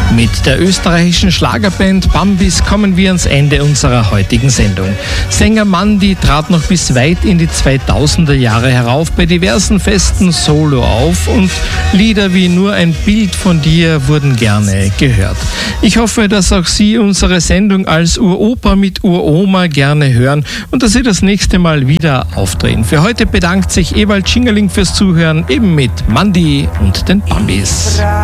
Mit der österreichischen Schlagerband Bambis kommen wir ans Ende unserer heutigen Sendung. Sänger Mandy trat noch bis weit in die 2000er Jahre herauf bei diversen Festen solo auf und Lieder wie Nur ein Bild von dir wurden gerne gehört. Ich hoffe, dass auch Sie unsere Sendung als Uropa mit Uroma gerne hören und dass Sie das nächste Mal wieder aufdrehen. Für heute bedankt sich Ewald Schingerling fürs Zuhören, eben mit Mandy und den Bambis.